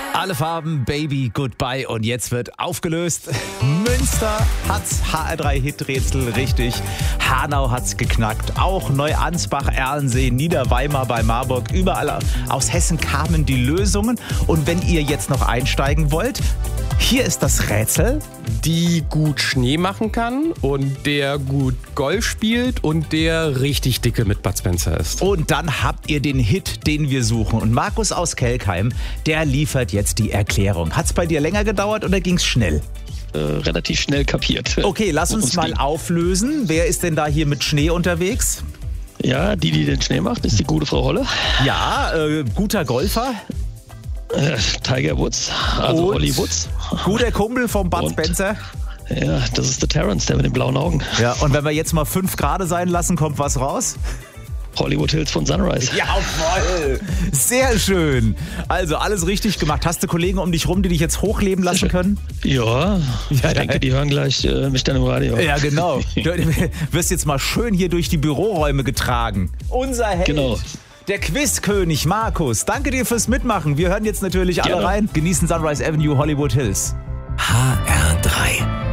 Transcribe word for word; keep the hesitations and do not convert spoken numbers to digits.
Alle Farben, Baby, Goodbye und jetzt wird aufgelöst. Münster hat's H R drei Hiträtsel richtig. Hanau hat's geknackt. Auch Neuansbach, Erlensee, Niederweimar bei Marburg. Überall aus Hessen kamen die Lösungen. Und wenn ihr jetzt noch einsteigen wollt, hier ist das Rätsel. Die gut Schnee machen kann und der gut Golf spielt und der richtig dicke mit Bud Spencer ist. Und dann habt ihr den Hit, den wir suchen. Und Markus aus Kelkheim, der liefert jetzt die Erklärung. Hat's bei dir länger gedauert oder ging's schnell? Äh, relativ schnell kapiert. Okay, lass uns mal auflösen. Wer ist denn da hier mit Schnee unterwegs? Ja, die, die den Schnee macht, ist die gute Frau Holle. Ja, äh, guter Golfer. Äh, Tiger Woods, also Und Ollie Woods. Guter Kumpel vom Bud Und- Spencer. Ja, das ist der Terrence, der mit den blauen Augen. Ja, und wenn wir jetzt mal fünf Grad sein lassen, kommt was raus? Hollywood Hills von Sunrise. Jawohl! Sehr schön. Also alles richtig gemacht. Hast du Kollegen um dich rum, die dich jetzt hochleben lassen können? Ja, ich Ja, denke, ja. die hören gleich äh, mich dann im Radio. Ja, genau. Du wirst jetzt mal schön hier durch die Büroräume getragen. Unser Held. Genau. Der Quizkönig Markus. Danke dir fürs Mitmachen. Wir hören jetzt natürlich alle Gerne. rein. Genießen Sunrise Avenue, Hollywood Hills. H R drei.